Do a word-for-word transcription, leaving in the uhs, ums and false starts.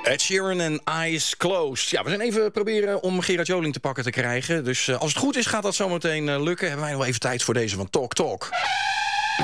Ed Sheeran en Eyes Closed. Ja, we zijn even proberen om Gerard Joling te pakken te krijgen. Dus uh, als het goed is, gaat dat zometeen uh, lukken. Hebben wij nog even tijd voor deze van Talk Talk.